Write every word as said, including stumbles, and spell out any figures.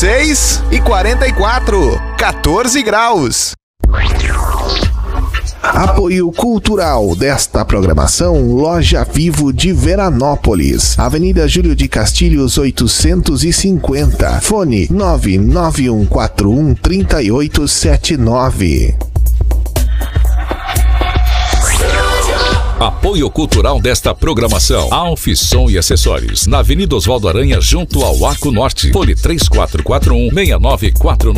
seis e quarenta e quatro, quatorze graus. Apoio cultural desta programação, Loja Vivo de Veranópolis, Avenida Júlio de Castilhos oitocentos e cinquenta, fone nove nove um quatro um três oito sete nove. Apoio cultural desta programação, Alfisson e Acessórios, na Avenida Oswaldo Aranha, junto ao Arco Norte, fone três quatro quatro um, seis nove quatro nove.